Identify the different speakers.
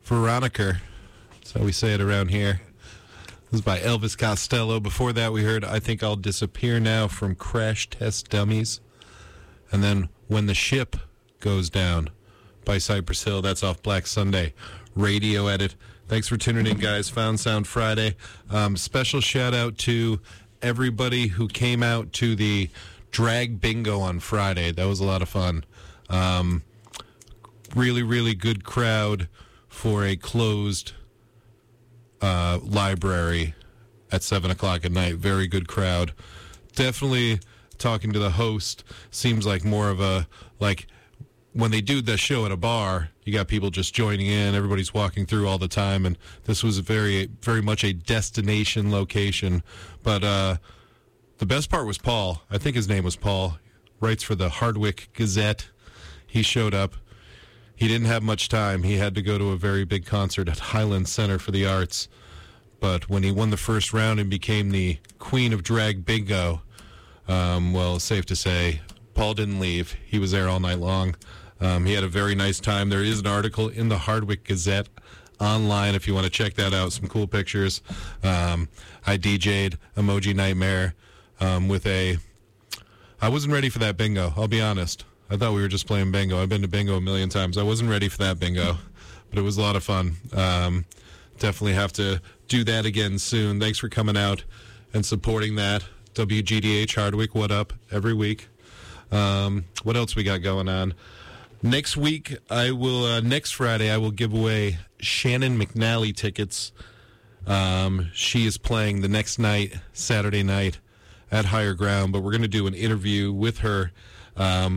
Speaker 1: Veronica. That's how we say it around here. This is by Elvis Costello. Before that, we heard I Think I'll Disappear Now from Crash Test Dummies. And then When the Ship Goes Down by Cypress Hill. That's off Black Sunday radio edit. Thanks for tuning in, guys. Found Sound Friday. Special shout out to everybody who came out to the drag bingo on Friday. That was a lot of fun. Really, really good crowd for a closed library at 7 o'clock at night. Very good crowd. Definitely talking to the host seems like more of a, like, when they do the show at a bar, you got people just joining in. Everybody's walking through all the time, and this was very, very much a destination location. But the best part was Paul. I think his name was Paul. Writes for the Hardwick Gazette. He showed up. He didn't have much time. He had to go to a very big concert at Highland Center for the Arts. But when he won the first round and became the queen of drag bingo, well, safe to say, Paul didn't leave. He was there all night long. He had a very nice time. There is an article in the Hardwick Gazette online if you want to check that out. Some cool pictures. I DJ'd Emoji Nightmare with a... I wasn't ready for that bingo, I'll be honest. I thought we were just playing bingo. I've been to bingo a million times. I wasn't ready for that bingo, but it was a lot of fun. Definitely have to do that again soon. Thanks for coming out and supporting that. WGDH Hardwick, what up? Every week. What else we got going on? Next week, next Friday, I will give away Shannon McNally tickets. She is playing the next night, Saturday night, at Higher Ground, but we're going to do an interview with her